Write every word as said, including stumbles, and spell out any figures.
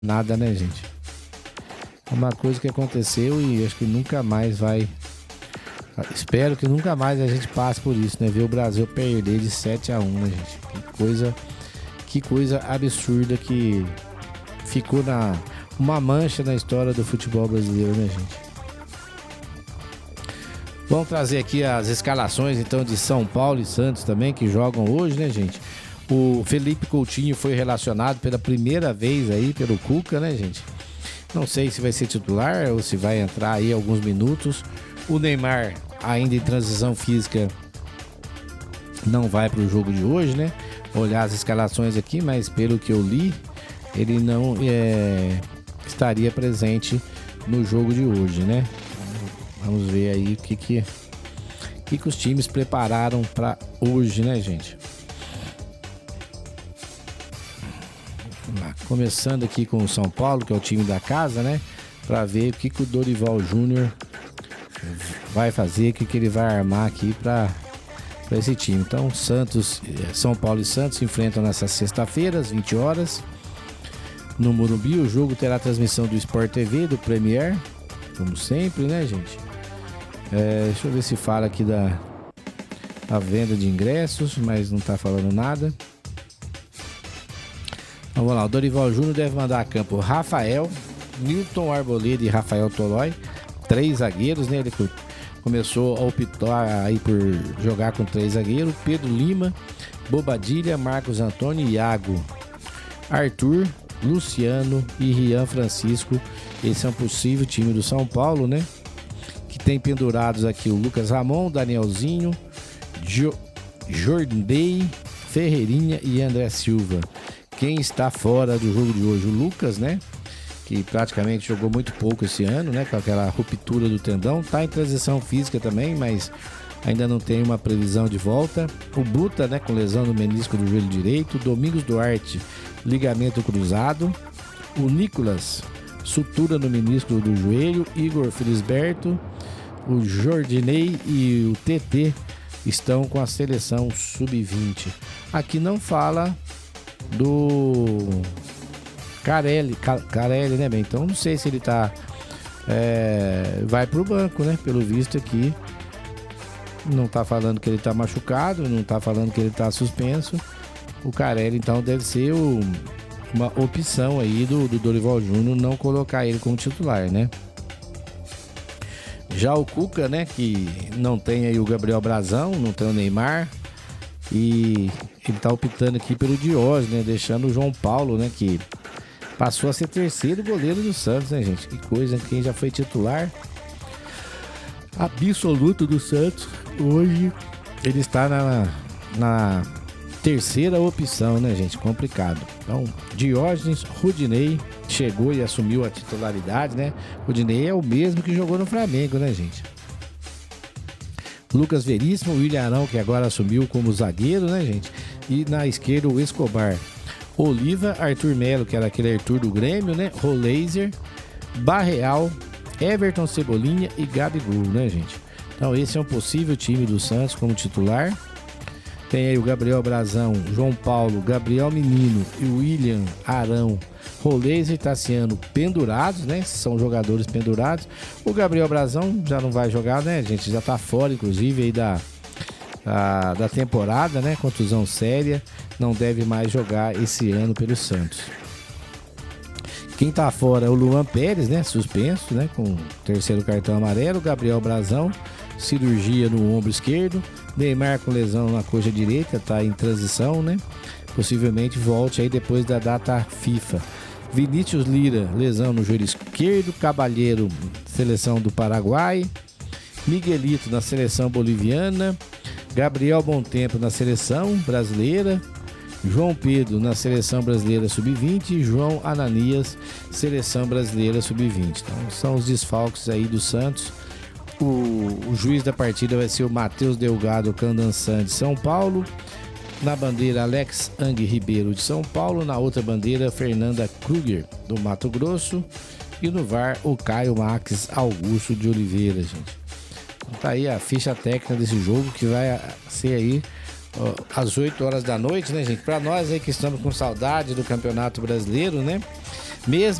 nada, né, gente? É uma coisa que aconteceu e acho que nunca mais vai... Espero que nunca mais a gente passe por isso, né? Ver o Brasil perder de sete a um, né, gente? Que coisa, que coisa absurda que ficou na... uma mancha na história do futebol brasileiro, né, gente? Vamos trazer aqui as escalações, então, de São Paulo e Santos também, que jogam hoje, né, gente? O Felipe Coutinho foi relacionado pela primeira vez aí pelo Cuca, né, gente? Não sei se vai ser titular ou se vai entrar aí alguns minutos. O Neymar, ainda em transição física, não vai para o jogo de hoje, né? Vou olhar as escalações aqui, mas pelo que eu li, ele não é, estaria presente no jogo de hoje, né? Vamos ver aí o que que, que, que os times prepararam para hoje, né, gente? Começando aqui com o São Paulo, que é o time da casa, né? Para ver o que, que o Dorival Júnior vai fazer, o que, que ele vai armar aqui para esse time. Então, Santos, São Paulo e Santos se enfrentam nessa sexta-feira, às vinte horas, no Morumbi. O jogo terá transmissão do Sport T V, do Premier, como sempre, né, gente? É, deixa eu ver se fala aqui da, da venda de ingressos, mas não tá falando nada. Vamos lá, o Dorival Júnior deve mandar a campo Rafael, Newton Arboleda e Rafael Tolói, três zagueiros, né? Ele começou a optar aí por jogar com três zagueiros: Pedro Lima, Bobadilha, Marcos Antônio, Iago, Arthur, Luciano e Rian Francisco. Esse é um possível time do São Paulo, né? Que tem pendurados aqui o Lucas Ramon, Danielzinho, jo- Jordei, Ferreirinha e André Silva. Quem está fora do jogo de hoje? O Lucas, né? Que praticamente jogou muito pouco esse ano, né? Com aquela ruptura do tendão. Tá em transição física também, mas ainda não tem uma previsão de volta. O Buta, né? Com lesão no menisco do joelho direito. Domingos Duarte, ligamento cruzado. O Nicolas, sutura no menisco do joelho. Igor Felisberto, o Jordinei e o T T estão com a seleção sub vinte. Aqui não fala do Carelli, Carelli, né, bem? Então não sei se ele tá é, vai pro banco, né? Pelo visto aqui não tá falando que ele tá machucado, não tá falando que ele tá suspenso. O Carelli então deve ser o, uma opção aí do, do Dorival Júnior não colocar ele como titular, né? Já o Cuca, né, que não tem aí o Gabriel Brazão, não tem o Neymar, e ele tá optando aqui pelo Diógenes, né, deixando o João Paulo, né, que passou a ser terceiro goleiro do Santos, né, gente? Que coisa, quem já foi titular absoluto do Santos, hoje ele está na, na terceira opção, né, gente? Complicado. Então, Diógenes, Rudinei chegou e assumiu a titularidade, né? Rudinei é o mesmo que jogou no Flamengo, né, gente? Lucas Veríssimo, William Arão, que agora assumiu como zagueiro, né, gente? E na esquerda o Escobar. Oliva, Arthur Melo, que era aquele Arthur do Grêmio, né? Roleiser, Barreal, Everton Cebolinha e Gabigol, né, gente? Então esse é um possível time do Santos como titular. Tem aí o Gabriel Brazão, João Paulo, Gabriel Menino e William Arão, Roleiser e Tassiano pendurados, né? São jogadores pendurados. O Gabriel Brazão já não vai jogar, né, gente? Já tá fora, inclusive, aí da, da, da temporada, né? Contusão séria. Não deve mais jogar esse ano pelo Santos. Quem tá fora é o Luan Pérez, né? Suspenso, né? Com terceiro cartão amarelo. Gabriel Brazão, cirurgia no ombro esquerdo. Neymar com lesão na coxa direita, tá em transição, né? Possivelmente volte aí depois da data FIFA. Vinícius Lira, lesão no joelho esquerdo. Cabalheiro, seleção do Paraguai. Miguelito na seleção boliviana. Gabriel Bontempo na seleção brasileira. João Pedro na seleção brasileira sub vinte e João Ananias, seleção brasileira sub vinte. Então são os desfalques aí do Santos. O, o juiz da partida vai ser o Matheus Delgado Candançan de São Paulo. Na bandeira, Alex Ang Ribeiro de São Paulo. Na outra bandeira, Fernanda Kruger do Mato Grosso. E no V A R, o Caio Max Augusto de Oliveira, gente. Então tá aí a ficha técnica desse jogo, que vai ser aí ó, às oito horas da noite, né, gente? Pra nós aí que estamos com saudade do Campeonato Brasileiro, né? Mesmo